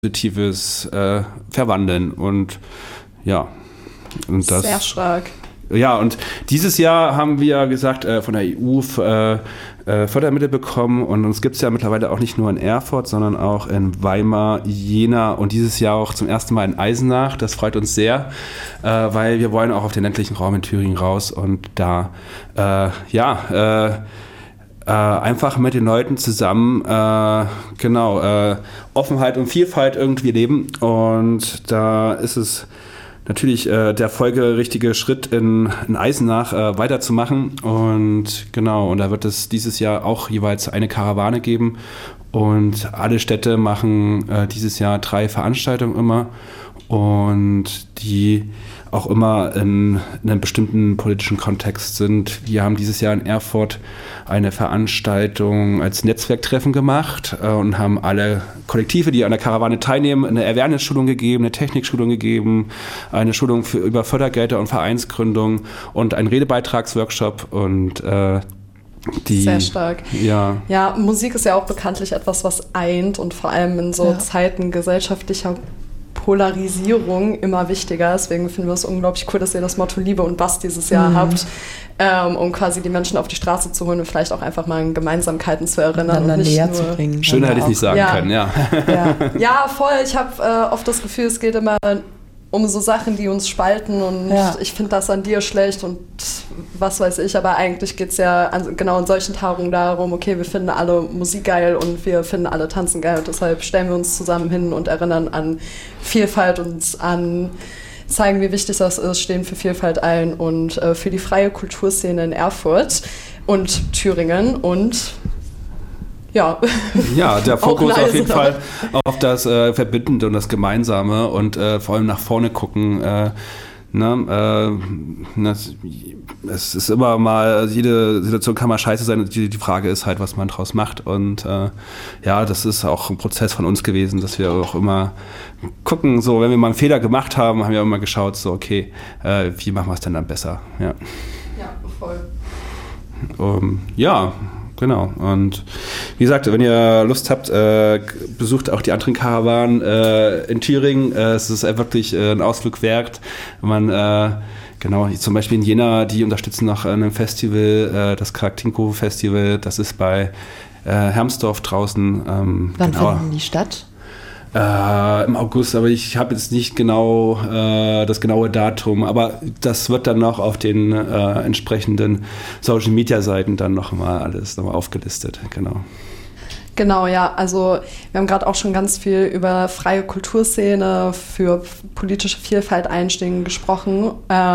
Positives verwandeln und ja. Und das, sehr stark. Ja, und dieses Jahr haben wir gesagt, von der EU Fördermittel bekommen und uns gibt es ja mittlerweile auch nicht nur in Erfurt, sondern auch in Weimar, Jena und dieses Jahr auch zum ersten Mal in Eisenach. Das freut uns sehr, weil wir wollen auch auf den ländlichen Raum in Thüringen raus und da einfach mit den Leuten zusammen Offenheit und Vielfalt irgendwie leben und da ist es natürlich der folgerichtige Schritt in Eisenach weiterzumachen und genau, und da wird es dieses Jahr auch jeweils eine Karawane geben und alle Städte machen dieses Jahr 3 Veranstaltungen immer und die auch immer in einem bestimmten politischen Kontext sind. Wir haben dieses Jahr in Erfurt eine Veranstaltung als Netzwerktreffen gemacht und haben alle Kollektive, die an der Karawane teilnehmen, eine Awareness-Schulung gegeben, eine Technikschulung gegeben, eine Schulung über Fördergelder und Vereinsgründung und einen Redebeitragsworkshop und sehr stark. Ja, Musik ist ja auch bekanntlich etwas, was eint und vor allem in so Zeiten gesellschaftlicher Polarisierung immer wichtiger. Deswegen finden wir es unglaublich cool, dass ihr das Motto Liebe und Bass dieses Jahr habt, um quasi die Menschen auf die Straße zu holen und vielleicht auch einfach mal an Gemeinsamkeiten zu erinnern. Und nicht näher nur zu bringen. Schöner hätte ich nicht sagen können, ja. Ja, voll. Ich habe oft das Gefühl, es geht immer um so Sachen, die uns spalten und ich finde das an dir schlecht und was weiß ich, aber eigentlich geht es ja genau in solchen Tagungen darum, okay, wir finden alle Musik geil und wir finden alle Tanzen geil und deshalb stellen wir uns zusammen hin und erinnern an Vielfalt und zeigen, wie wichtig das ist, stehen für Vielfalt ein und für die freie Kulturszene in Erfurt und Thüringen und ja, der Fokus auf jeden Fall auf das Verbindende und das Gemeinsame und vor allem nach vorne gucken. Es ist immer mal, also jede Situation kann mal scheiße sein. Die Frage ist halt, was man draus macht. Und das ist auch ein Prozess von uns gewesen, dass wir auch immer gucken, so wenn wir mal einen Fehler gemacht haben, haben wir immer geschaut, so okay, wie machen wir es denn dann besser? Ja, voll. Genau. Und wie gesagt, wenn ihr Lust habt, besucht auch die anderen Karawanen in Thüringen. Es ist wirklich ein Ausflug wert. Zum Beispiel in Jena, die unterstützen noch ein Festival, das Karaktinko-Festival. Das ist bei Hermsdorf draußen. Wann finden die statt? Im August, aber ich habe jetzt nicht genau das genaue Datum, aber das wird dann noch auf den entsprechenden Social-Media-Seiten dann nochmal aufgelistet, genau. Genau, ja, also wir haben gerade auch schon ganz viel über freie Kulturszene für politische Vielfalt einstehen gesprochen.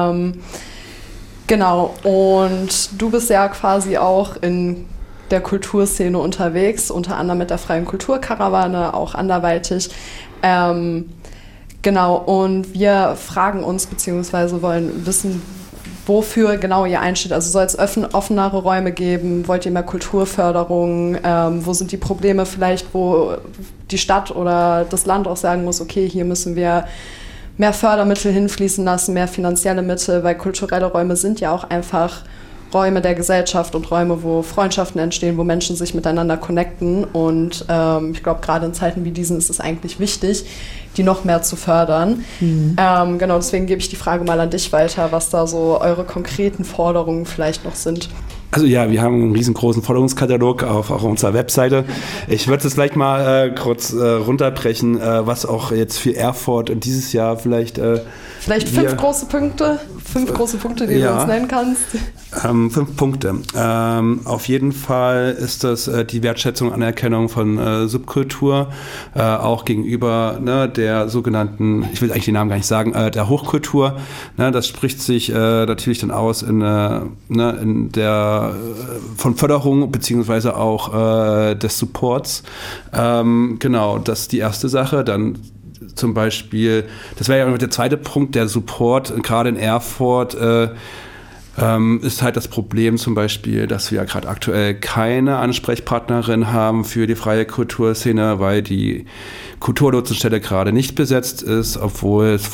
Genau, und du bist ja quasi auch in der Kulturszene unterwegs, unter anderem mit der Freien Kulturkarawane, auch anderweitig. Genau, und wir fragen uns, beziehungsweise wollen wissen, wofür genau ihr einsteht. Also soll es offenere Räume geben? Wollt ihr mehr Kulturförderung? Wo sind die Probleme vielleicht, wo die Stadt oder das Land auch sagen muss, okay, hier müssen wir mehr Fördermittel hinfließen lassen, mehr finanzielle Mittel, weil kulturelle Räume sind ja auch einfach Räume der Gesellschaft und Räume, wo Freundschaften entstehen, wo Menschen sich miteinander connecten. Und ich glaube, gerade in Zeiten wie diesen ist es eigentlich wichtig, die noch mehr zu fördern. Genau, deswegen gebe ich die Frage mal an dich weiter, was da so eure konkreten Forderungen vielleicht noch sind. Also ja, wir haben einen riesengroßen Forderungskatalog auf unserer Webseite. Ich würde es vielleicht mal kurz runterbrechen, was auch jetzt für Erfurt und dieses Jahr vielleicht 5 große Punkte, die du uns nennen kannst. 5 Punkte. Auf jeden Fall ist das die Wertschätzung und Anerkennung von Subkultur, auch gegenüber der sogenannten, ich will eigentlich den Namen gar nicht sagen, der Hochkultur. Das spricht sich natürlich dann aus in der von Förderung beziehungsweise auch des Supports. Genau, das ist die erste Sache. Dann zum Beispiel, das wäre ja der zweite Punkt, der Support, gerade in Erfurt, ist halt das Problem zum Beispiel, dass wir gerade aktuell keine Ansprechpartnerin haben für die freie Kulturszene, weil die Kulturlotsenstelle gerade nicht besetzt ist, obwohl es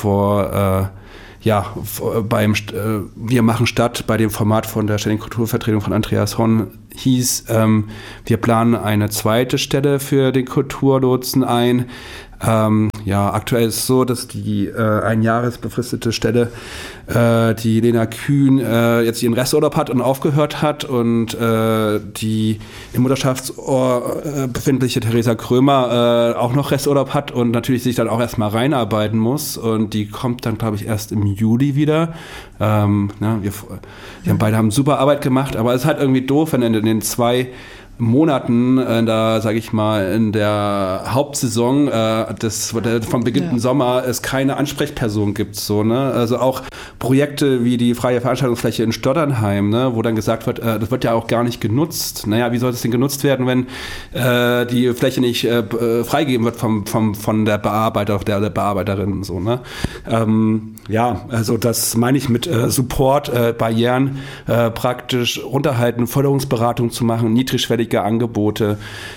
wir machen statt bei dem Format von der Ständigen Kulturvertretung von Andreas Horn hieß, wir planen eine zweite Stelle für den Kulturlotsen ein. Aktuell ist es so, dass die einjahresbefristete Stelle, die Lena Kühn jetzt ihren Resturlaub hat und aufgehört hat und die im Mutterschaftsohr befindliche Theresa Krömer auch noch Resturlaub hat und natürlich sich dann auch erstmal reinarbeiten muss und die kommt dann, glaube ich, erst im Juli wieder. Wir haben beide super Arbeit gemacht, aber es ist halt irgendwie doof, wenn in den 2 Monaten, sage ich mal, in der Hauptsaison vom beginnenden Sommer es keine Ansprechperson gibt. So, ne? Also auch Projekte wie die freie Veranstaltungsfläche in Stotternheim, ne? Wo dann gesagt wird, das wird ja auch gar nicht genutzt. Naja, wie soll das denn genutzt werden, wenn die Fläche nicht freigegeben wird von der Bearbeiter oder der Bearbeiterin? So, ne? Also das meine ich mit Support, Barrieren praktisch runterhalten, Förderungsberatung zu machen, niedrigschwellige Angebote.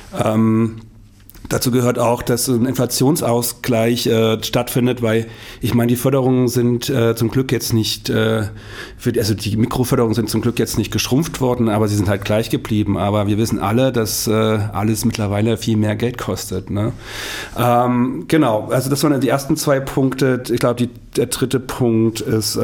Dazu gehört auch, dass ein Inflationsausgleich stattfindet, weil ich meine, die Förderungen sind zum Glück jetzt nicht, die Mikroförderungen sind zum Glück jetzt nicht geschrumpft worden, aber sie sind halt gleich geblieben. Aber wir wissen alle, dass alles mittlerweile viel mehr Geld kostet. Ne? Genau, also das waren die ersten 2 Punkte. Ich glaube, der dritte Punkt ist,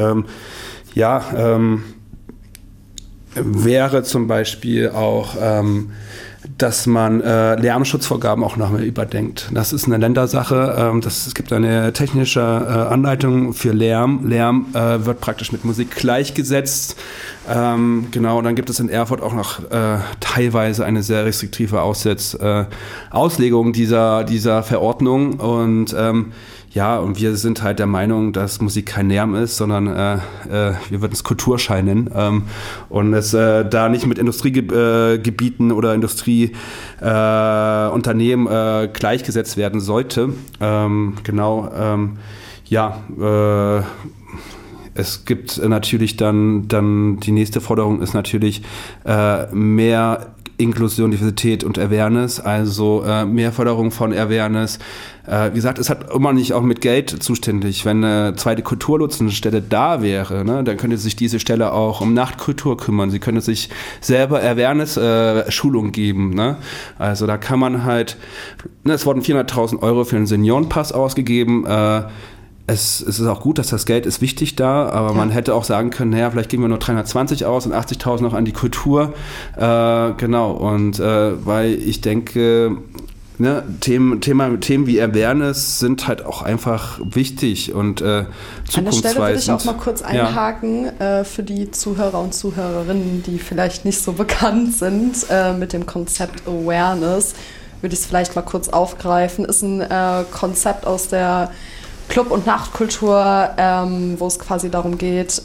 wäre zum Beispiel auch, dass man Lärmschutzvorgaben auch nochmal überdenkt. Das ist eine Ländersache. Es gibt eine technische Anleitung für Lärm. Lärm wird praktisch mit Musik gleichgesetzt. Und dann gibt es in Erfurt auch noch teilweise eine sehr restriktive Auslegung dieser Verordnung. Und und wir sind halt der Meinung, dass Musik kein Lärm ist, sondern wir würden es Kulturschein nennen und es da nicht mit Industriegebieten oder Industrieunternehmen gleichgesetzt werden sollte. Es gibt natürlich dann die nächste Forderung ist natürlich mehr Inklusion, Diversität und Awareness, also mehr Förderung von Awareness. Wie gesagt, es hat immer nicht auch mit Geld zuständig. Wenn eine zweite Kulturlotsenstelle da wäre, ne, dann könnte sich diese Stelle auch um Nachtkultur kümmern. Sie könnte sich selber Awareness-Schulung geben. Ne? Also da kann man halt, es wurden 400.000 € für einen Seniorenpass ausgegeben. Es ist auch gut, dass das Geld ist wichtig da, aber man hätte auch sagen können, vielleicht geben wir nur 320 aus und 80.000 noch an die Kultur. Weil ich denke, Themen wie Awareness sind halt auch einfach wichtig und zukunftsweisend. An der Stelle würde ich auch mal kurz einhaken für die Zuhörer und Zuhörerinnen, die vielleicht nicht so bekannt sind mit dem Konzept Awareness, würde ich es vielleicht mal kurz aufgreifen. Ist ein Konzept aus der Club- und Nachtkultur, wo es quasi darum geht,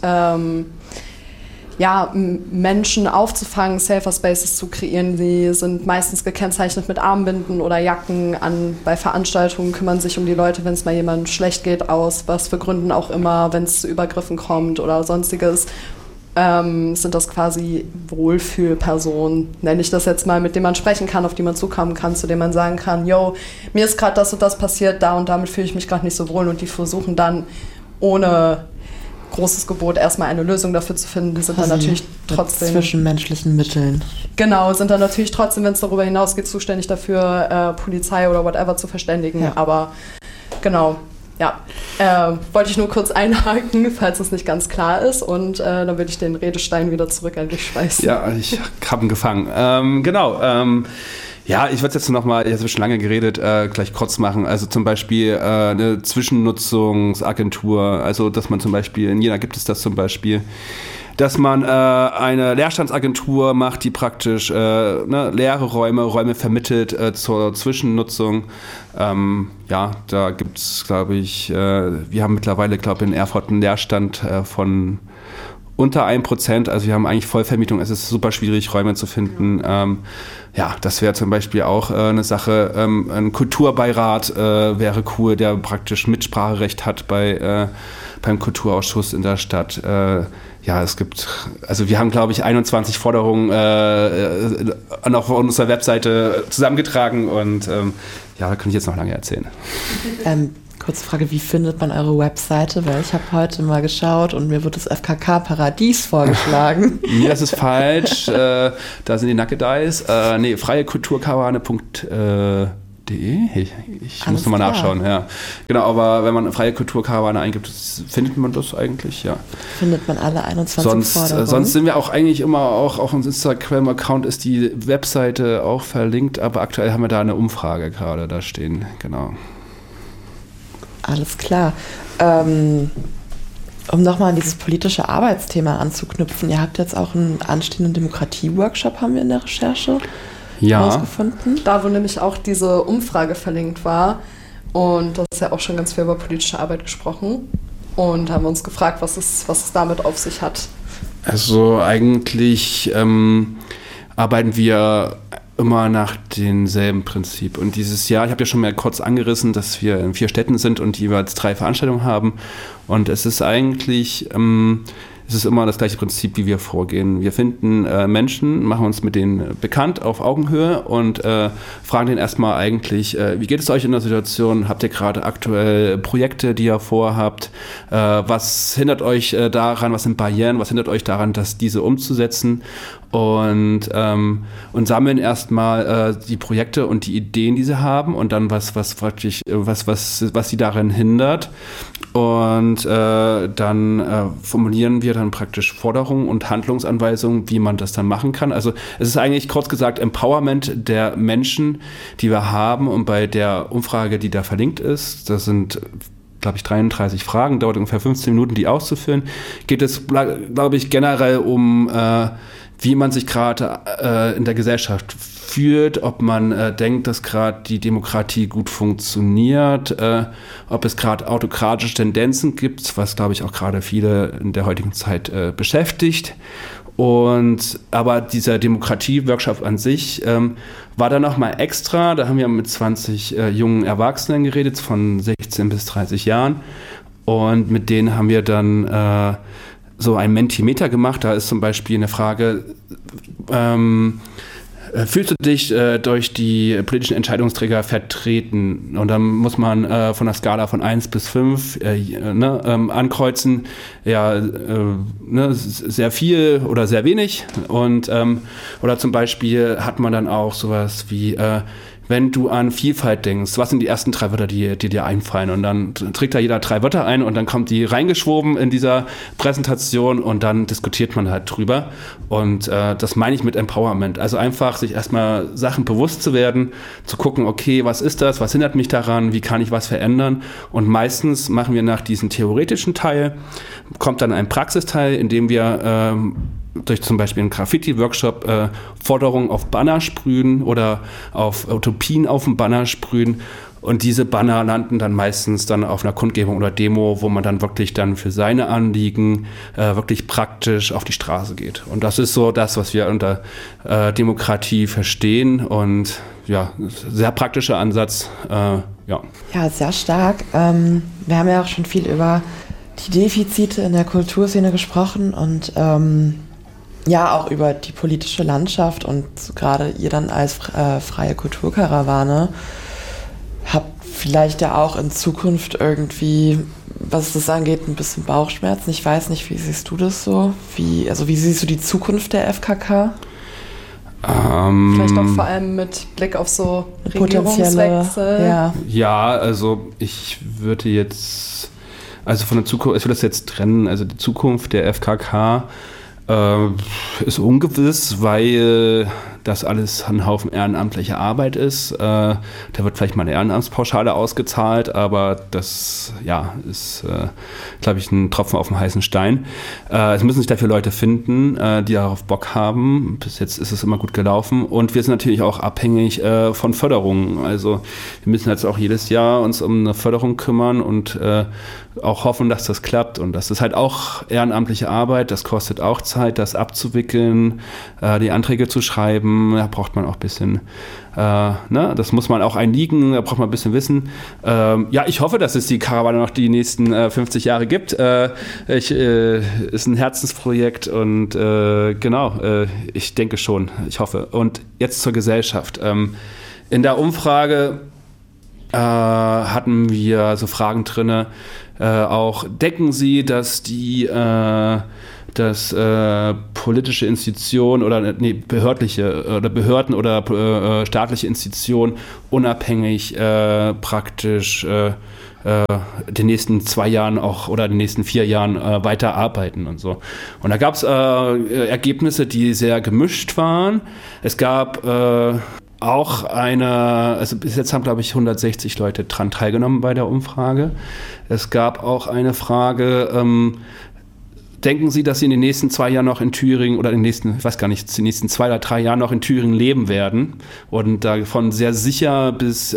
Menschen aufzufangen, Safer Spaces zu kreieren. Die sind meistens gekennzeichnet mit Armbinden oder Jacken. Bei Veranstaltungen kümmern sich um die Leute, wenn es mal jemandem schlecht geht, aus was für Gründen auch immer, wenn es zu Übergriffen kommt oder sonstiges. Sind das quasi Wohlfühlpersonen, nenne ich das jetzt mal, mit denen man sprechen kann, auf die man zukommen kann, zu denen man sagen kann, mir ist gerade das und das passiert, da und damit fühle ich mich gerade nicht so wohl, und die versuchen dann ohne großes Gebot erstmal eine Lösung dafür zu finden. Die sind dann natürlich trotzdem... Zwischenmenschlichen Mitteln. Genau, sind dann natürlich trotzdem, wenn es darüber hinausgeht, zuständig dafür, Polizei oder whatever zu verständigen, aber genau... wollte ich nur kurz einhaken, falls es nicht ganz klar ist, und dann würde ich den Redestein wieder zurück an dich schmeißen. Ja, ich habe ihn gefangen. Ich würde es jetzt nochmal, ich habe schon lange geredet, gleich kurz machen. Also zum Beispiel eine Zwischennutzungsagentur, also dass man zum Beispiel, in Jena gibt es das zum Beispiel, dass man eine Leerstandsagentur macht, die praktisch leere Räume vermittelt zur Zwischennutzung. Da gibt es, glaube ich, wir haben mittlerweile, glaube ich, in Erfurt einen Leerstand von unter 1%. Also wir haben eigentlich Vollvermietung. Es ist super schwierig, Räume zu finden. Das wäre zum Beispiel auch eine Sache. Ein Kulturbeirat wäre cool, der praktisch Mitspracherecht hat beim Kulturausschuss in der Stadt. Wir haben, glaube ich, 21 Forderungen auf unserer Webseite zusammengetragen, und da kann ich jetzt noch lange erzählen. kurze Frage, wie findet man eure Webseite? Weil ich habe heute mal geschaut und mir wird das FKK-Paradies vorgeschlagen. Nee, das ist falsch. Da sind die Nackedeis. freiekulturkarawane.de. Ich muss nochmal nachschauen, ja. Genau, aber wenn man freie Kulturkarawane eingibt, findet man das eigentlich, ja. Findet man alle 21 Forderungen? Sonst sind wir auch eigentlich immer auch auf unserem Instagram-Account ist die Webseite auch verlinkt, aber aktuell haben wir da eine Umfrage gerade da stehen, genau. Alles klar. Um nochmal an dieses politische Arbeitsthema anzuknüpfen, ihr habt jetzt auch einen anstehenden Demokratie-Workshop, haben wir in der Recherche rausgefunden. Da, wo nämlich auch diese Umfrage verlinkt war. Und das ist ja auch schon ganz viel über politische Arbeit gesprochen. Und haben uns gefragt, was es damit auf sich hat. Also eigentlich arbeiten wir immer nach demselben Prinzip. Und dieses Jahr, ich habe ja schon mal kurz angerissen, dass wir in 4 Städten sind und jeweils 3 Veranstaltungen haben. Und es ist eigentlich... Es ist immer das gleiche Prinzip, wie wir vorgehen. Wir finden Menschen, machen uns mit denen bekannt auf Augenhöhe und fragen denen erstmal eigentlich, wie geht es euch in der Situation? Habt ihr gerade aktuell Projekte, die ihr vorhabt? Was hindert euch daran? Was sind Barrieren? Was hindert euch daran, diese umzusetzen? Und sammeln erstmal die Projekte und die Ideen, die sie haben und dann was sie daran hindert. Und dann formulieren wir dann praktisch Forderungen und Handlungsanweisungen, wie man das dann machen kann. Also es ist eigentlich kurz gesagt Empowerment der Menschen, die wir haben. Und bei der Umfrage, die da verlinkt ist, das sind, glaube ich, 33 Fragen, dauert ungefähr 15 Minuten, die auszufüllen, geht es, glaube ich, generell um wie man sich gerade in der Gesellschaft fühlt, ob man denkt, dass gerade die Demokratie gut funktioniert, ob es gerade autokratische Tendenzen gibt, was, glaube ich, auch gerade viele in der heutigen Zeit beschäftigt. Aber dieser Demokratie-Workshop an sich war dann nochmal extra. Da haben wir mit 20 jungen Erwachsenen geredet, von 16 bis 30 Jahren. Und mit denen haben wir dann so ein Mentimeter gemacht. Da ist zum Beispiel eine Frage, fühlst du dich durch die politischen Entscheidungsträger vertreten? Und dann muss man von der Skala von 1 bis 5 ankreuzen, sehr viel oder sehr wenig. Und oder zum Beispiel hat man dann auch sowas wie wenn du an Vielfalt denkst, was sind die ersten 3 Wörter, die dir einfallen? Und dann trägt da jeder 3 Wörter ein und dann kommt die reingeschwoben in dieser Präsentation und dann diskutiert man halt drüber. Und das meine ich mit Empowerment. Also einfach sich erstmal Sachen bewusst zu werden, zu gucken, okay, was ist das? Was hindert mich daran? Wie kann ich was verändern? Und meistens machen wir nach diesem theoretischen Teil, kommt dann ein Praxisteil, in dem wir durch zum Beispiel einen Graffiti-Workshop Forderungen auf Banner sprühen oder auf Utopien auf dem Banner sprühen. Und diese Banner landen dann meistens dann auf einer Kundgebung oder Demo, wo man dann wirklich dann für seine Anliegen wirklich praktisch auf die Straße geht. Und das ist so das, was wir unter Demokratie verstehen. Und ja, sehr praktischer Ansatz. Ja, sehr stark. Wir haben ja auch schon viel über die Defizite in der Kulturszene gesprochen und auch über die politische Landschaft und gerade ihr dann als freie Kulturkarawane habt vielleicht ja auch in Zukunft irgendwie, was das angeht, ein bisschen Bauchschmerzen. Ich weiß nicht, wie siehst du das so? Wie siehst du die Zukunft der FKK? Vielleicht auch vor allem mit Blick auf so Regierungswechsel. Ja, also ich würde jetzt, von der Zukunft, ich würde das jetzt trennen, also die Zukunft der FKK ist ungewiss, weil das alles ein Haufen ehrenamtlicher Arbeit ist. Da wird vielleicht mal eine Ehrenamtspauschale ausgezahlt, aber das ist, glaube ich, ein Tropfen auf dem heißen Stein. Es müssen sich dafür Leute finden, die darauf Bock haben. Bis jetzt ist es immer gut gelaufen und wir sind natürlich auch abhängig von Förderungen. Also wir müssen jetzt auch jedes Jahr uns um eine Förderung kümmern und auch hoffen, dass das klappt. Und das ist halt auch ehrenamtliche Arbeit, das kostet auch Zeit, das abzuwickeln, die Anträge zu schreiben. Da braucht man auch ein bisschen, das muss man auch einliegen, da braucht man ein bisschen Wissen. Ich hoffe, dass es die Karawane noch die nächsten 50 Jahre gibt. Ist ein Herzensprojekt und ich denke schon, ich hoffe. Und jetzt zur Gesellschaft. In der Umfrage hatten wir so Fragen drin, auch denken Sie, dass die politische Institutionen oder behördliche oder Behörden oder staatliche Institutionen unabhängig praktisch den nächsten 2 Jahren auch oder den nächsten 4 Jahren weiterarbeiten und so. Und da gab es Ergebnisse, die sehr gemischt waren. Es gab auch also bis jetzt haben, glaube ich, 160 Leute dran teilgenommen bei der Umfrage. Es gab auch eine Frage, denken Sie, dass Sie in den nächsten 2 Jahren noch in Thüringen oder in den nächsten 2 oder 3 Jahren noch in Thüringen leben werden? Und davon sehr sicher bis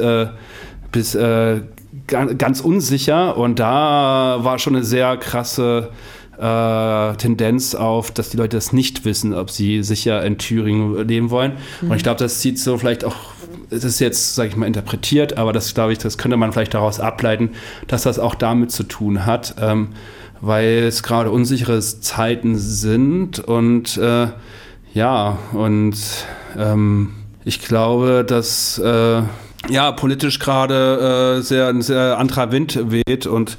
ganz unsicher. Und da war schon eine sehr krasse Tendenz auf, dass die Leute das nicht wissen, ob sie sicher in Thüringen leben wollen. Und ich glaube, das zieht so vielleicht auch, es ist jetzt, sage ich mal, interpretiert, aber das, glaube ich, das könnte man vielleicht daraus ableiten, dass das auch damit zu tun hat, weil es gerade unsichere Zeiten sind und ich glaube, dass politisch gerade ein sehr anderer Wind weht und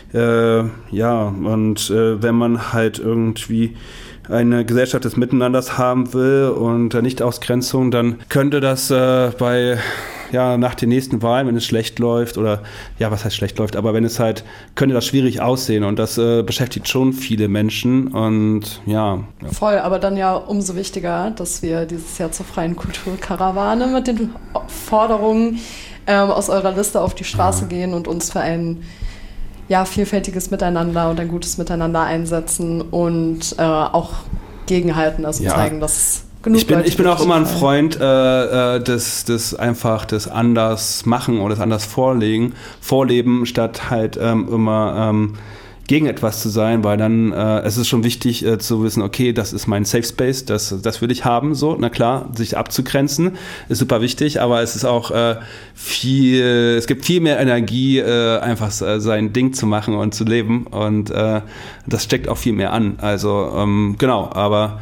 wenn man halt irgendwie eine Gesellschaft des Miteinanders haben will und Nicht-Ausgrenzung, dann könnte das nach den nächsten Wahlen, wenn es schlecht läuft was heißt schlecht läuft, aber könnte das schwierig aussehen und das beschäftigt schon viele Menschen und Voll, aber dann ja umso wichtiger, dass wir dieses Jahr zur freien Kulturkarawane mit den Forderungen aus eurer Liste auf die Straße gehen und uns für ein vielfältiges Miteinander und ein gutes Miteinander einsetzen und auch gegenhalten, also zeigen, dass genug ich bin auch immer ein Freund des anders machen oder des anders vorleben, statt halt immer gegen etwas zu sein, weil dann es ist schon wichtig zu wissen, okay, das ist mein Safe Space, das will ich haben, so, na klar, sich abzugrenzen, ist super wichtig, aber es ist auch es gibt viel mehr Energie, einfach sein Ding zu machen und zu leben und das steckt auch viel mehr an, also aber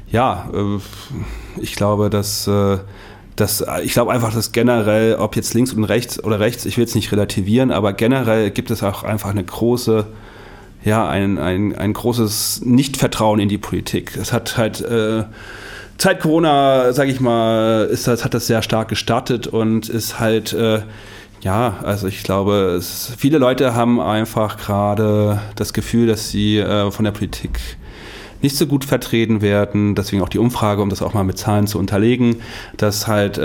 ich glaube, dass generell, ob jetzt links und rechts, ich will es nicht relativieren, aber generell gibt es auch einfach eine große ein großes Nichtvertrauen in die Politik. Es hat halt Zeit Corona, sage ich mal, hat das sehr stark gestartet und ist halt, also ich glaube, viele Leute haben einfach gerade das Gefühl, dass sie von der Politik nicht so gut vertreten werden, deswegen auch die Umfrage, um das auch mal mit Zahlen zu unterlegen, dass halt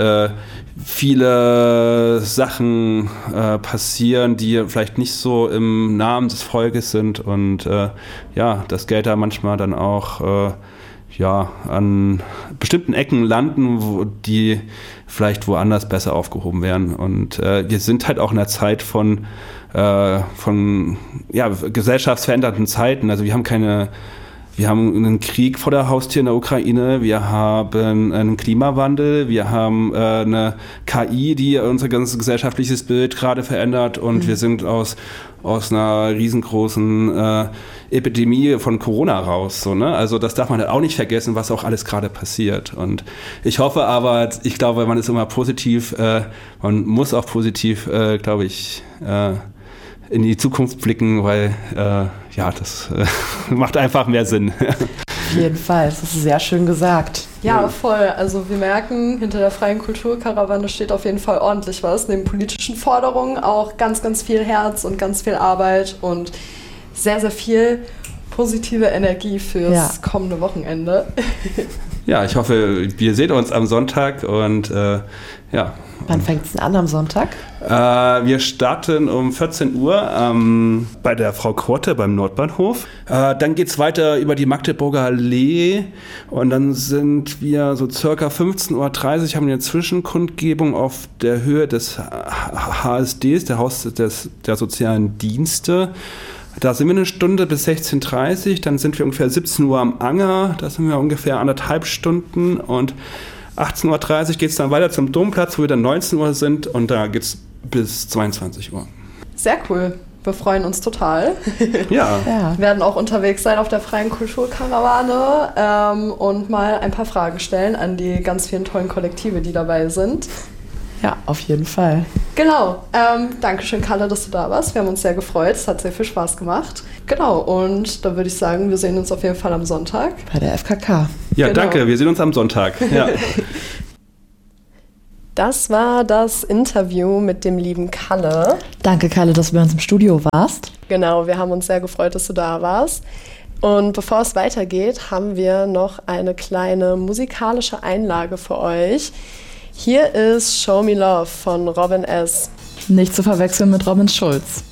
viele Sachen passieren, die vielleicht nicht so im Namen des Volkes sind und das Geld da manchmal dann auch an bestimmten Ecken landen, wo die vielleicht woanders besser aufgehoben werden. Und wir sind halt auch in einer Zeit von gesellschaftsverändernden Zeiten. Also wir haben einen Krieg vor der Haustür in der Ukraine, wir haben einen Klimawandel, wir haben eine KI, die unser ganzes gesellschaftliches Bild gerade verändert und wir sind aus einer riesengroßen Epidemie von Corona raus. So, ne? Also das darf man halt auch nicht vergessen, was auch alles gerade passiert. Und ich hoffe aber, ich glaube, man ist immer positiv, man muss auch positiv, glaube ich, in die Zukunft blicken, weil das macht einfach mehr Sinn. Auf jeden Fall, das ist sehr schön gesagt. Ja, voll. Also wir merken, hinter der freien Kulturkarawane steht auf jeden Fall ordentlich was. Neben politischen Forderungen auch ganz, ganz viel Herz und ganz viel Arbeit und sehr, sehr viel positive Energie fürs kommende Wochenende. Ja, ich hoffe, wir sehen uns am Sonntag und Wann fängt es an am Sonntag? Wir starten um 14 Uhr bei der Frau Korte beim Nordbahnhof. Dann geht es weiter über die Magdeburger Allee und dann sind wir so circa 15.30 Uhr, haben wir eine Zwischenkundgebung auf der Höhe des HSDs, der Haus der Sozialen Dienste. Da sind wir eine Stunde bis 16.30 Uhr, dann sind wir ungefähr 17 Uhr am Anger, da sind wir ungefähr 1,5 Stunden und 18.30 Uhr geht es dann weiter zum Domplatz, wo wir dann 19 Uhr sind und da geht es bis 22 Uhr. Sehr cool. Wir freuen uns total. Ja. Wir werden auch unterwegs sein auf der freien Kulturkarawane und mal ein paar Fragen stellen an die ganz vielen tollen Kollektive, die dabei sind. Ja, auf jeden Fall. Genau. Dankeschön, Kalle, dass du da warst. Wir haben uns sehr gefreut. Es hat sehr viel Spaß gemacht. Genau. Und dann würde ich sagen, wir sehen uns auf jeden Fall am Sonntag. Bei der FKK. Ja, Genau. Danke. Wir sehen uns am Sonntag. Ja. Das war das Interview mit dem lieben Kalle. Danke, Kalle, dass du bei uns im Studio warst. Genau, wir haben uns sehr gefreut, dass du da warst. Und bevor es weitergeht, haben wir noch eine kleine musikalische Einlage für euch. Hier ist Show Me Love von Robin S. Nicht zu verwechseln mit Robin Schulz.